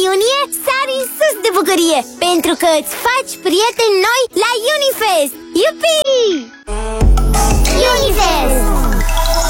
iunie sari în sus de bucurie, pentru că îți faci prieteni noi la Unifest! Iupi!